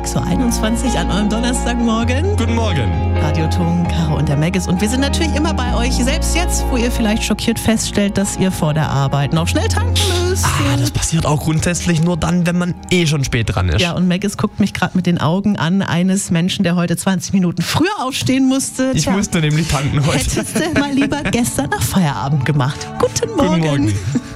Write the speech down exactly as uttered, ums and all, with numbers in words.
sechs Uhr einundzwanzig an eurem Donnerstagmorgen. Guten Morgen. Radio Ton, Caro und der Maggis. Und wir sind natürlich immer bei euch, selbst jetzt, wo ihr vielleicht schockiert feststellt, dass ihr vor der Arbeit noch schnell tanken müsst. Ah, das passiert auch grundsätzlich nur dann, wenn man eh schon spät dran ist. Ja, und Maggis guckt mich gerade mit den Augen an, eines Menschen, der heute zwanzig Minuten früher aufstehen musste. Ich Tja, musste nämlich tanken heute. hättest du mal lieber gestern nach Feierabend gemacht. Guten Morgen. Guten Morgen.